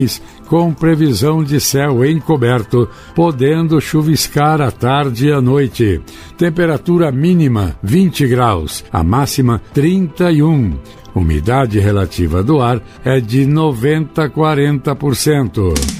com previsão de céu encoberto, podendo chuviscar à tarde e à noite. Temperatura mínima 20 graus, a máxima 31. Umidade relativa do ar é de 90 a 40%.